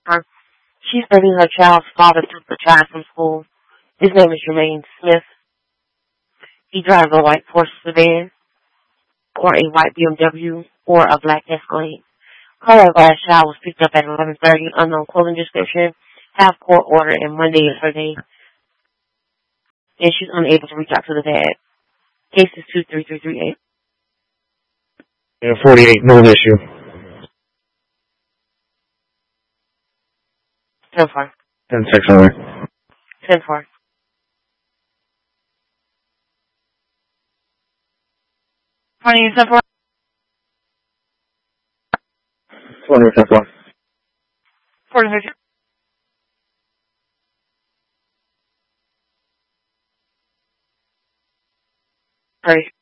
She's bringing her child's father took the child from school. His name is Jermaine Smith. He drives a white Porsche sedan, or a white BMW, or a black Escalade. Color glass child was picked up at 11:30. Unknown clothing description. Have court order, and Monday is her day. And she's unable to reach out to the dad. Case is 23338. Yeah, 48, no issue. 10-4. 10-6, alright. 10-4. 10-4. 20-10-4. 40. Sorry.